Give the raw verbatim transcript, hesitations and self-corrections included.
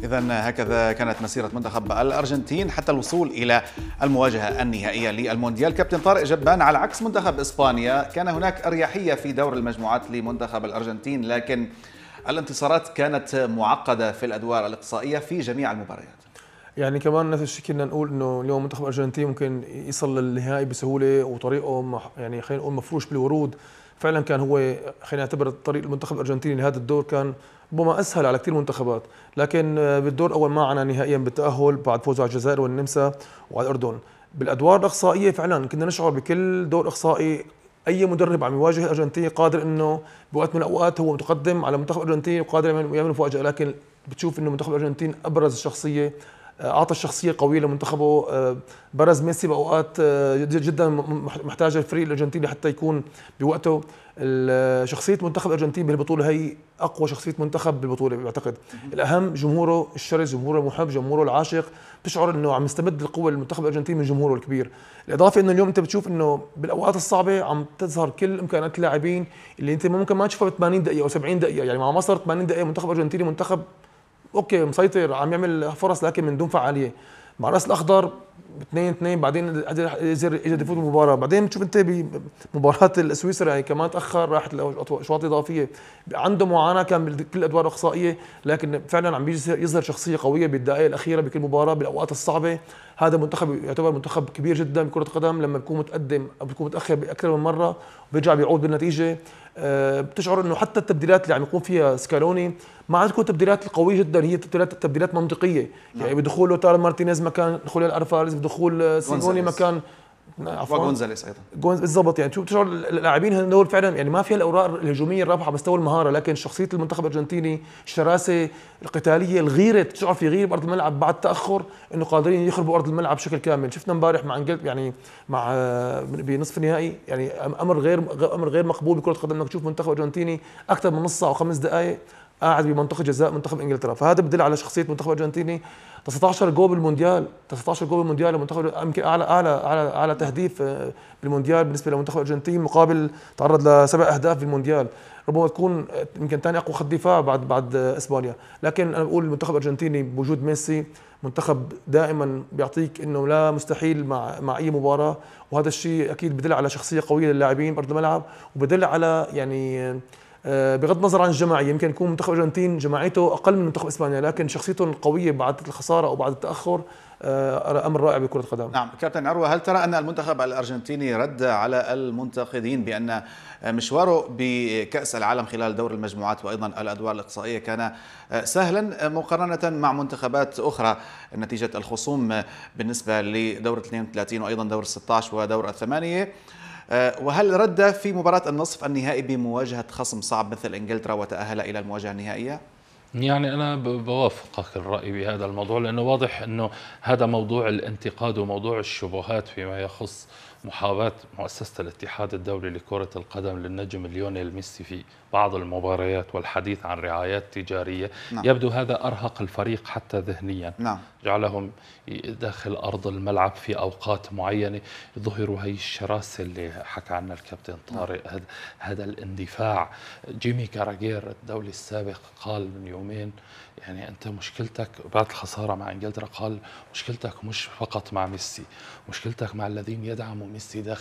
إذن هكذا كانت مسيرة منتخب الأرجنتين حتى الوصول إلى المواجهة النهائية للمونديال. كابتن طارق جبان، على عكس منتخب إسبانيا كان هناك أريحية في دور المجموعات لمنتخب الأرجنتين، لكن الانتصارات كانت معقدة في الأدوار الإقصائية في جميع المباريات. يعني كمان نفس الشيء كنا نقول انه اليوم منتخب الارجنتين ممكن يصل للنهائي بسهوله، وطريقه يعني خلينا نقول مفروش بالورود. فعلا كان هو خلينا نعتبر طريق المنتخب الارجنتيني لهذا الدور كان ربما اسهل على كثير منتخبات، لكن بالدور الاول ما عنا نهائيا بالتاهل بعد فوزه على الجزائر والنمسا وعلى الاردن. بالادوار الاقصائيه فعلا كنا نشعر بكل دور اقصائي اي مدرب عم يواجه الارجنتين قادر انه بوقت من الاوقات هو متقدم على منتخب الارجنتين وقادر يعمل مفاجاه، لكن بتشوف انه منتخب الارجنتين ابرز الشخصيه، اعطى الشخصيه قويه لمنتخبه. برز ميسي باوقات جدا محتاج الفريق الارجنتيني حتى يكون بوقته. شخصيه منتخب الارجنتين بالبطوله هي اقوى شخصيه منتخب بالبطوله بعتقد. الاهم جمهوره الشرس، جمهوره المحب، جمهوره العاشق، بتشعر انه عم يستمد القوه المنتخب الارجنتيني من جمهوره الكبير. الاضافه انه اليوم انت بتشوف انه بالاوقات الصعبه عم تظهر كل امكانيات اللاعبين اللي انت ممكن ما تشوفها ب ثمانين دقيقه او سبعين دقيقه. يعني مع مصر ثمانين دقيقه منتخب ارجنتيني منتخب اوكي مسيطر عم يعمل فرص لكن من دون فعاليه. مع الراس الاخضر اثنين اثنين بعدين قدر يقدر يفوز بالمباراه. بعدين بتشوف انت بمباراه السويسرا يعني كمان تاخر، راحت لاشواط اضافيه، عنده معاناه كان بكل الادوار الاقصائيه، لكن فعلا عم يظهر شخصيه قويه بالدقائق الاخيره بكل مباراه بالاوقات الصعبه. هذا منتخب يعتبر منتخب كبير جدا بكره القدم، لما بيكون متقدم او بيكون متاخر باكثر من مره وبيرجع بيعود بالنتيجه. أه بتشعر انه حتى التبديلات اللي عم يكون فيها سكالوني ما عاد تكون تبديلات قويه جدا، هي تبديلات تبديلات منطقيه. نعم. يعني بدخول لوتار مارتينيز مكان خوليان الفاريز، بدخول سيموني مكان عفوا وغونزاليس ايضا بالضبط. يعني شو بتشعر اللاعبين هذول فعلا يعني ما فيها الاوراق الهجوميه الرابحه على مستوى المهاره، لكن شخصيه المنتخب الارجنتيني، الشراسه القتاليه، الغيره، تشعر في غيره بارض الملعب بعد تاخر انه قادرين يخربوا ارض الملعب بشكل كامل. شفنا امبارح مع انجلترا يعني مع بنصف النهائي يعني امر غير امر غير مقبول بكره القدم انك تشوف منتخب ارجنتيني اكثر من نص ساعه وخمس دقائق قاعد بمنطقه جزاء منتخب انجلترا. فهذا بدل على شخصيه منتخب الارجنتيني. تسعة عشر جول بالمونديال، تسعة عشر جول بالمونديال المنتخب يمكن اعلى اعلى اعلى اعلى تهديف بالمونديال بالنسبه لمنتخب الارجنتين، مقابل تعرض لسبع اهداف بالمونديال. ربما تكون يمكن ثاني اقوى خط دفاع بعد بعد اسبانيا. لكن انا بقول المنتخب الارجنتيني بوجود ميسي منتخب دائما بيعطيك انه لا مستحيل مع مع اي مباراه، وهذا الشيء اكيد بدل على شخصيه قويه للاعبين بارض الملعب، وبدل على يعني بغض النظر عن الجماعيه، يمكن يكون منتخب الارجنتين جماعيته اقل من منتخب اسبانيا، لكن شخصيتهم القويه بعد الخساره او بعد التاخر امر رائع بكره القدم. نعم كابتن عروه، هل ترى ان المنتخب الارجنتيني رد على المنتقدين بان مشواره بكاس العالم خلال دور المجموعات وايضا الادوار الاقصائيه كان سهلا مقارنه مع منتخبات اخرى نتيجه الخصوم بالنسبه لدور اثنين وثلاثين وايضا دور ستة عشر ودور الثمانيه، وهل رد في مباراة النصف النهائي بمواجهة خصم صعب مثل انجلترا وتأهل إلى المواجهة النهائية؟ يعني أنا بوافقك الرأي بهذا الموضوع، لأنه واضح أنه هذا موضوع الانتقاد وموضوع الشبهات فيما يخص محاولات مؤسسة الاتحاد الدولي لكرة القدم للنجم ليونيل ميسي في بعض المباريات والحديث عن رعايات تجارية. نعم. يبدو هذا أرهق الفريق حتى ذهنيا. نعم. جعلهم داخل أرض الملعب في أوقات معينة يظهروا هي الشراسة اللي حكى عنها الكابتن طارق. نعم. هذا الاندفاع. جيمي كاراغير الدولي السابق قال من يومين يعني أنت مشكلتك بعد الخسارة مع إنجلترا، قال مشكلتك مش فقط مع ميسي، مشكلتك مع الذين يدعموا ميسي داخل